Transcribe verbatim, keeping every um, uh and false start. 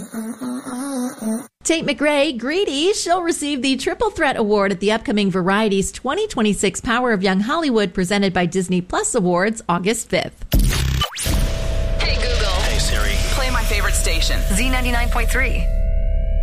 Tate McRae, greedy, she'll receive the Triple Threat Award at the upcoming Variety's twenty twenty-six Power of Young Hollywood presented by Disney Plus Awards August fifth. Hey Google. Hey Siri. Play my favorite station. Z ninety-nine point three.